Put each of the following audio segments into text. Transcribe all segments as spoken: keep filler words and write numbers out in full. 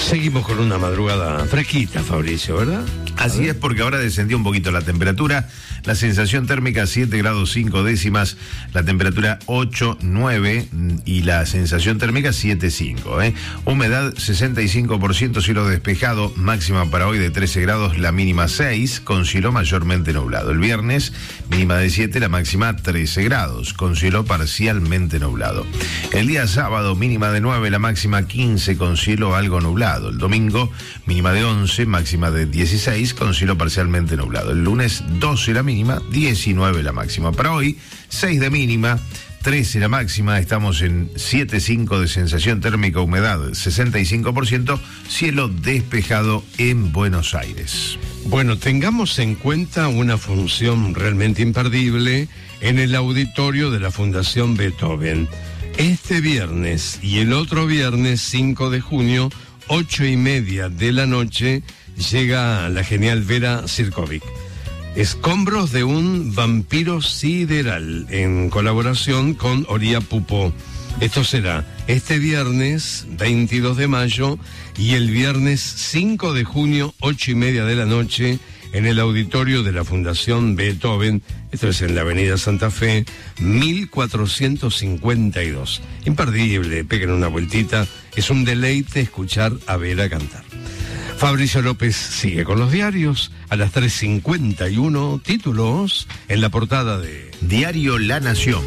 Seguimos con una madrugada fresquita, Fabricio, ¿verdad? Así es, porque ahora descendió un poquito la temperatura. La sensación térmica siete grados cinco décimas, la temperatura ocho, nueve y la sensación térmica siete, cinco. ¿eh? Humedad sesenta y cinco por ciento, cielo despejado, máxima para hoy de trece grados, la mínima seis, con cielo mayormente nublado. El viernes, mínima de siete, la máxima trece grados, con cielo parcialmente nublado. El día sábado, mínima de nueve, la máxima quince, con cielo algo nublado. El domingo, mínima de once, máxima de dieciséis, con cielo parcialmente nublado. El lunes, doce la mínima, diecinueve la máxima. Para hoy, seis de mínima, trece la máxima. Estamos en siete cinco de sensación térmica, humedad sesenta y cinco por ciento, cielo despejado en Buenos Aires. Bueno, tengamos en cuenta una función realmente imperdible en el auditorio de la Fundación Beethoven. Este viernes y el otro viernes, cinco de junio, ocho y media de la noche, llega la genial Vera Sirkovic. Escombros de un vampiro sideral, en colaboración con Oria Pupo. Esto será este viernes veintidós de mayo y el viernes cinco de junio, ocho y media de la noche, en el auditorio de la Fundación Beethoven. Esto es en la avenida Santa Fe, mil cuatrocientos cincuenta y dos. Imperdible, peguen una vueltita. Es un deleite escuchar a Vera cantar. Fabricio López sigue con los diarios a las tres cincuenta y uno, títulos en la portada de Diario La Nación.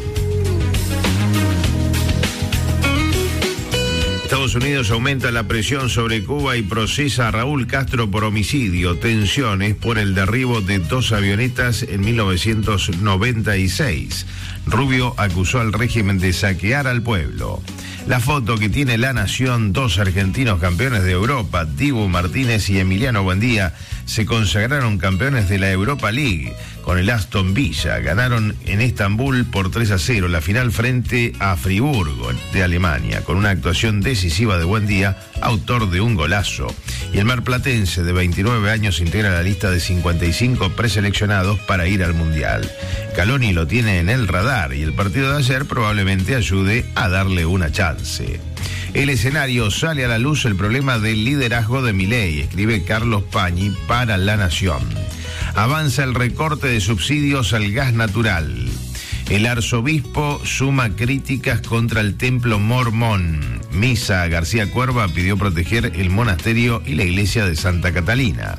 Estados Unidos aumenta la presión sobre Cuba y procesa a Raúl Castro por homicidio. Tensiones por el derribo de dos avionetas en mil novecientos noventa y seis. Rubio acusó al régimen de saquear al pueblo. La foto que tiene La Nación, dos argentinos campeones de Europa, Dibu Martínez y Emiliano Buendía, se consagraron campeones de la Europa League con el Aston Villa. Ganaron en Estambul por tres a cero la final frente a Friburgo de Alemania, con una actuación decisiva de Buendía, autor de un golazo. Y el marplatense de veintinueve años integra la lista de cincuenta y cinco preseleccionados para ir al Mundial. Caloni lo tiene en el radar y el partido de ayer probablemente ayude a darle una chance. El escenario, sale a la luz el problema del liderazgo de Milei, escribe Carlos Pañi para La Nación. Avanza el recorte de subsidios al gas natural. El arzobispo suma críticas contra el templo mormón. Misa García Cuerva pidió proteger el monasterio y la iglesia de Santa Catalina.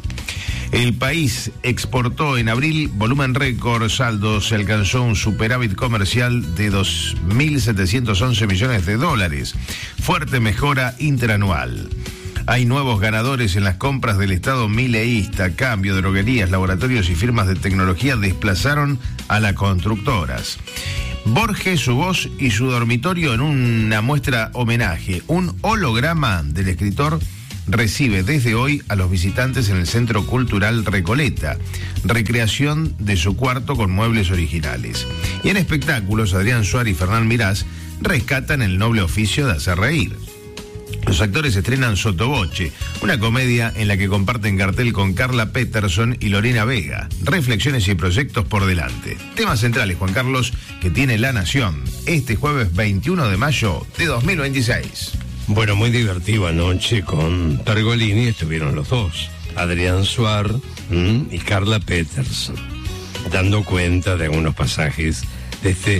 El País exportó en abril volumen récord, saldo, se alcanzó un superávit comercial de dos mil setecientos once millones de dólares. Fuerte mejora interanual. Hay nuevos ganadores en las compras del Estado mileísta. Cambio, droguerías, laboratorios y firmas de tecnología desplazaron a las constructoras. Borges, su voz y su dormitorio en una muestra homenaje. Un holograma del escritor recibe desde hoy a los visitantes en el Centro Cultural Recoleta. Recreación de su cuarto con muebles originales. Y en espectáculos, Adrián Suárez y Fernán Mirás rescatan el noble oficio de hacer reír. Los actores estrenan Sotoboche, una comedia en la que comparten cartel con Carla Peterson y Lorena Vega. Reflexiones y proyectos por delante. Temas centrales, Juan Carlos, que tiene La Nación este jueves veintiuno de mayo de dos mil veintiséis. Bueno, muy divertido anoche con Pergolini, estuvieron los dos, Adrián Suárez ¿m? y Carla Peterson, dando cuenta de algunos pasajes de este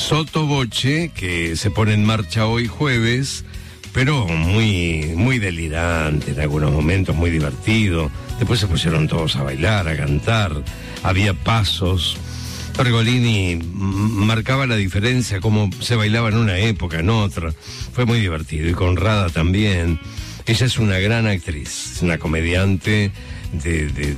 Sotoboche que se pone en marcha hoy jueves, pero muy, muy delirante en algunos momentos, muy divertido. Después se pusieron todos a bailar, a cantar, había pasos. Pergolini marcaba la diferencia, cómo se bailaba en una época, en otra. Fue muy divertido. Y Conrada también. Ella es una gran actriz, es una comediante de, de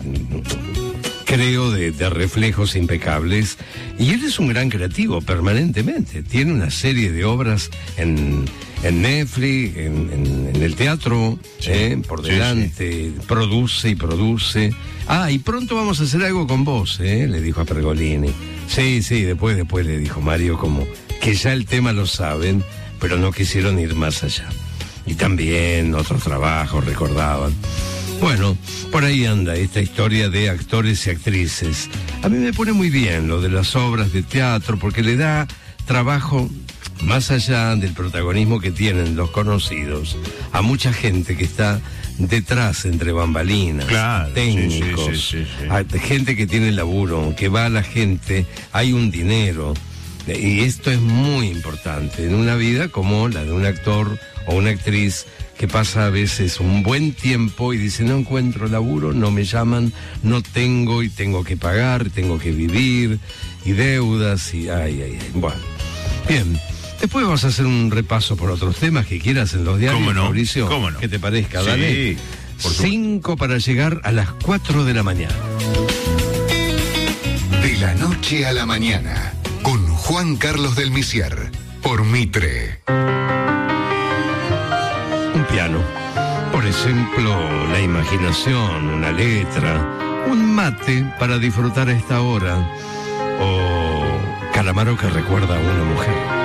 creo, de, de reflejos impecables. Y él es un gran creativo, permanentemente. Tiene una serie de obras en, en Netflix, en, en, en el teatro, sí, eh, por delante. Sí, sí. Produce y produce. Ah, y pronto vamos a hacer algo con vos, eh, le dijo a Pergolini. Sí, sí, después, después le dijo Mario, como que ya el tema lo saben, pero no quisieron ir más allá. Y también otros trabajos recordaban. Bueno, por ahí anda esta historia de actores y actrices. A mí me pone muy bien lo de las obras de teatro, porque le da trabajo más allá del protagonismo que tienen los conocidos, a mucha gente que está detrás, entre bambalinas, claro, técnicos, sí, sí, sí, sí, sí. a- gente que tiene laburo, que va a la gente, hay un dinero, y esto es muy importante en una vida como la de un actor o una actriz que pasa a veces un buen tiempo y dice, no encuentro laburo, no me llaman, no tengo y tengo que pagar, tengo que vivir, y deudas, y ay, ay, ay. Bueno, bien. Después vamos a hacer un repaso por otros temas que quieras en los diarios, ¿Cómo no? Mauricio. ¿Cómo no? ¿Qué te parezca? Sí, Dale. por supuesto. Cinco para llegar a las cuatro de la mañana. De la noche a la mañana, con Juan Carlos del Misier, por Mitre. Un piano. Por ejemplo, la imaginación, una letra, un mate para disfrutar a esta hora, o Calamaro que recuerda a una mujer.